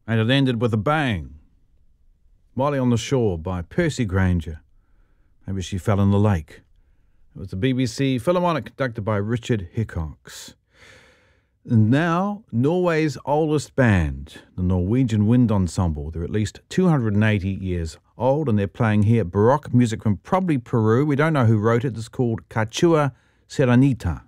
And it ended with a bang. Molly on the Shore by Percy Grainger. Maybe she fell in the lake. It was the BBC Philharmonic conducted by Richard Hickox. And now, Norway's oldest band, the Norwegian Wind Ensemble. They're at least 280 years old, and they're playing here Baroque music from probably Peru. We don't know who wrote it. It's called Cachua Serenita.